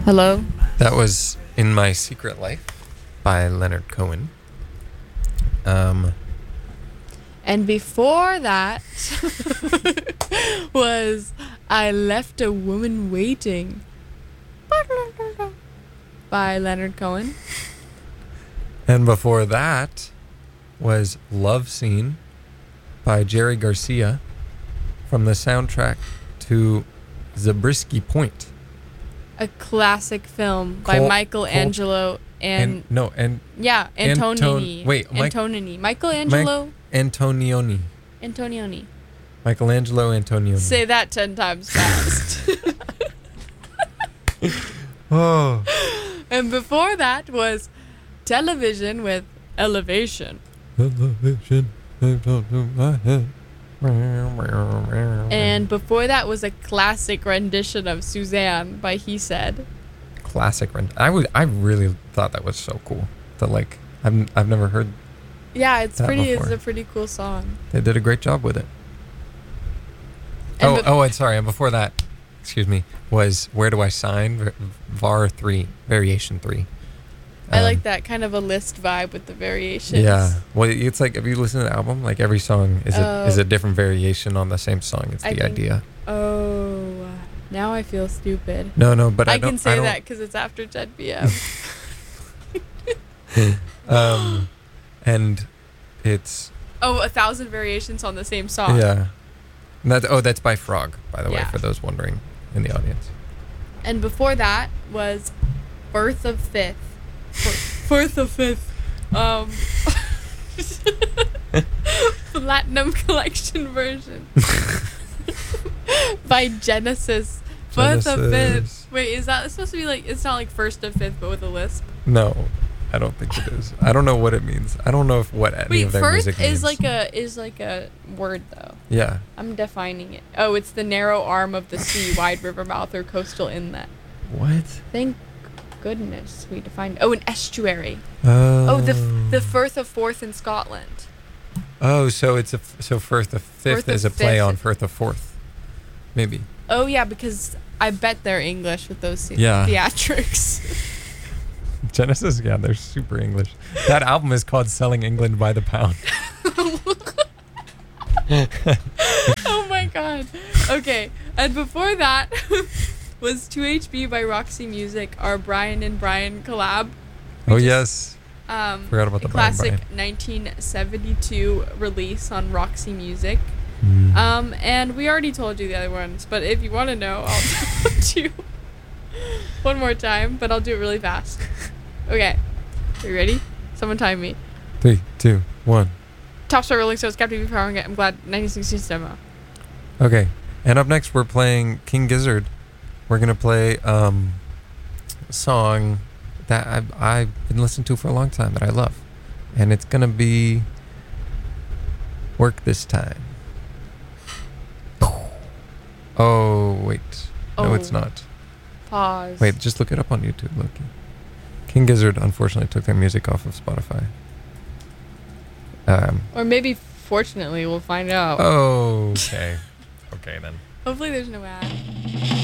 Hello? That was In My Secret Life by Leonard Cohen. And before that was I Left a Woman Waiting by Leonard Cohen. And before that was Love Scene by Jerry Garcia from the soundtrack to Zabriskie Point. A classic film by Michelangelo and Antonioni. Michelangelo Antonioni. Antonioni. Michelangelo Antonioni. Say that 10 times fast. Oh. And before that was Television with Elevation. Elevation. And before that was a classic rendition of Suzanne by He Said. Classic rendition. I really thought that was so cool. That I've never heard. Yeah, it's pretty. Before. It's a pretty cool song. They did a great job with it. And And sorry. And before that, excuse me, was Where Do I Sign? VAR 3, Variation 3. I like that kind of a list vibe with the variations. Yeah. Well, it's like if you listen to the album, like every song is a different variation on the same song. It's the idea. Oh, now I feel stupid. No, but I can say that because it's after 10 p.m. And it's 1,000 variations on the same song. Yeah. And that's by Frog, by the way, for those wondering in the audience. And before that was Birth of Fifth. Birth of Fifth. Platinum Collection version. By Genesis. Birth of Fifth. Wait, is that supposed to be like, it's not like First of Fifth, but with a lisp? No, I don't think it is. I don't know what it means. I don't know if what any of their music means. First is like a word though. Yeah. I'm defining it. Oh, it's the narrow arm of the sea, wide river mouth or coastal inlet. What? Thank goodness we defined. Oh, an estuary. Oh, the Firth of Forth in Scotland. Oh, so it's so Firth of Fifth is a play on Firth of Fourth, maybe. Oh yeah, because I bet they're English with those theatrics. Genesis, yeah, they're super English. That album is called Selling England by the Pound. Oh my god. Okay, and before that was 2HB by Roxy Music, our Brian and Brian collab. Yes. Forgot about the classic Brian. 1972 release on Roxy Music. And we already told you the other ones, but if you want to know, I'll tell you one more time, but I'll do it really fast. Okay. Are you ready? Someone time me. 3, 2, 1. Top Star Rolling Stones, Captain B Powering It. I'm glad 1960s demo. Okay. And up next, we're playing King Gizzard. We're going to play a song that I've been listening to for a long time that I love. And it's going to be Work This Time. Oh, wait. No, it's not. Pause. Wait, just look it up on YouTube, Loki. King Gizzard, unfortunately, took their music off of Spotify. Or maybe, fortunately, we'll find out. Okay. Okay, then. Hopefully there's no ad.